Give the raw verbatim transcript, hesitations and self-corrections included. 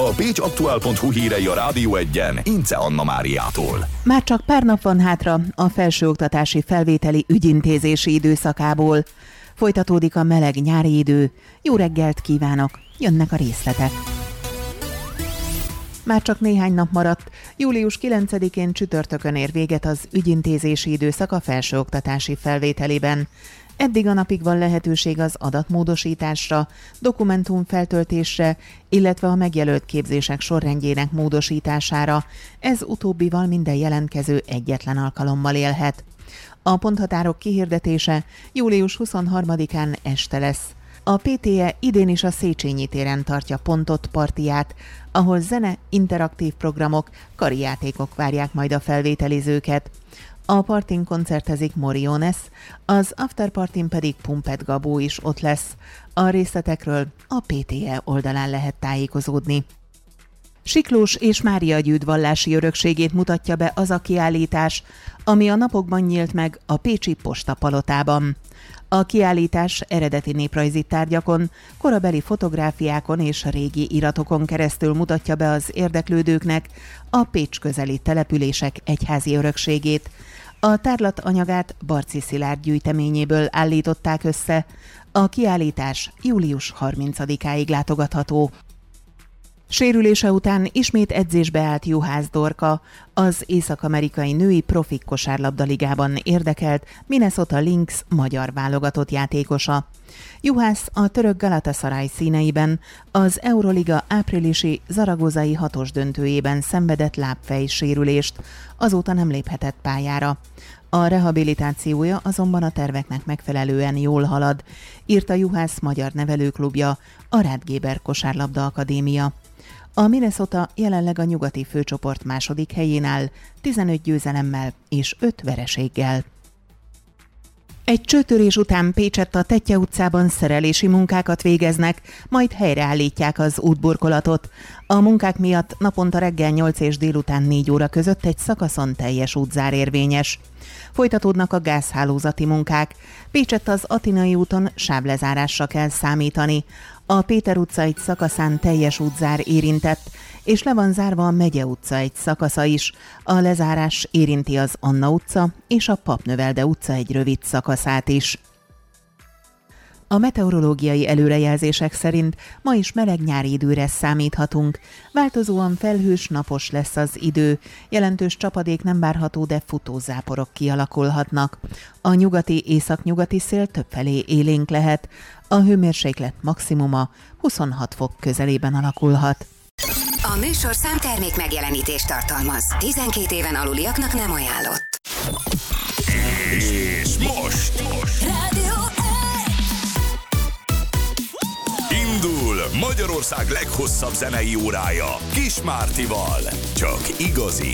A pécsaktuál pont hu hírei a Rádió Egyen Ince Anna Máriától. Már csak pár nap van hátra a felsőoktatási felvételi ügyintézési időszakából. Folytatódik a meleg nyári idő. Jó reggelt kívánok! Jönnek a részletek. Már csak néhány nap maradt. július kilencedikén csütörtökön ér véget az ügyintézési időszak a felsőoktatási felvételében. Eddig a napig van lehetőség az adatmódosításra, dokumentumfeltöltésre, illetve a megjelölt képzések sorrendjének módosítására. Ez utóbbival minden jelentkező egyetlen alkalommal élhet. A ponthatárok kihirdetése július huszonharmadikán este lesz. A pé té e idén is a Széchenyi téren tartja Pontot partiját, ahol zene, interaktív programok, karijátékok várják majd a felvételizőket. A partin koncertezik Moriones, az afterpartin pedig Pumpet Gabó is ott lesz. A részletekről a pé té e oldalán lehet tájékozódni. Siklós és Mária Gyűd vallási örökségét mutatja be az a kiállítás, ami a napokban nyílt meg a pécsi Postapalotában. A kiállítás eredeti néprajzi tárgyakon, korabeli fotográfiákon és régi iratokon keresztül mutatja be az érdeklődőknek a Pécs közeli települések egyházi örökségét. A tárlat anyagát Barczy Szilárd gyűjteményéből állították össze. A kiállítás július harmincadikáig látogatható. Sérülése után ismét edzésbe állt Juhász Dorka, az észak-amerikai női profik kosárlabdaligában érdekelt Minnesota Lynx magyar válogatott játékosa. Juhász a török Galatasaray színeiben az Euroliga áprilisi zaragozai hatos döntőjében szenvedett lábfej sérülést, azóta nem léphetett pályára. A rehabilitációja azonban a terveknek megfelelően jól halad, írta Juhász magyar nevelőklubja, a Rád Géber Kosárlabda Akadémia. A Minnesota jelenleg a nyugati főcsoport második helyén áll, tizenöt győzelemmel és öt vereséggel. Egy csőtörés után Pécsett a Tettye utcában szerelési munkákat végeznek, majd helyreállítják az útburkolatot. A munkák miatt naponta reggel nyolc és délután négy óra között egy szakaszon teljes útzár érvényes. Folytatódnak a gázhálózati munkák. Pécsett az Atinai úton sávlezárásra kell számítani. A Péter utca egy szakaszán teljes útzár érintett, és le van zárva a Megye utca egy szakasza is. A lezárás érinti az Anna utca és a Papnövelde utca egy rövid szakaszát is. A meteorológiai előrejelzések szerint ma is meleg nyári időre számíthatunk. Változóan felhős, napos lesz az idő. Jelentős csapadék nem várható, de futózáporok kialakulhatnak. A nyugati északnyugati szél többfelé élénk lehet. A hőmérséklet maximuma huszonhat fok közelében alakulhat. A műsorszám termék megjelenítést tartalmaz. tizenkét éven aluliaknak nem ajánlott. És most! most. Rádió Indul Magyarország leghosszabb zenei órája Kis Mártival. Csak igazi